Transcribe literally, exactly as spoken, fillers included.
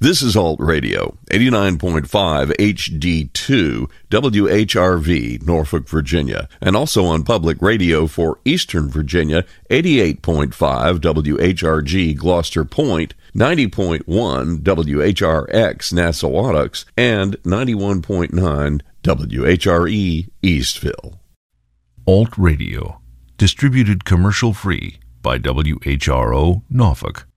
This is Alt Radio, eighty-nine point five H D two, W H R V, Norfolk, Virginia, and also on public radio for Eastern Virginia, eighty-eight point five W H R G, Gloucester Point, ninety point one W H R X, Nassawadox, and ninety-one point nine W H R E, Eastville. Alt Radio, distributed commercial-free by W H R O, Norfolk.